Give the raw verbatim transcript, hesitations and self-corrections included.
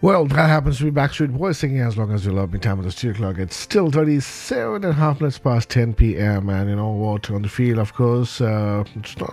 Well, that happens to be Backstreet Boys singing As Long As You Love Me. Time of the studio clock. It's still thirty-seven and a half minutes past ten p m. And you know what? On the field, of course, uh, it's not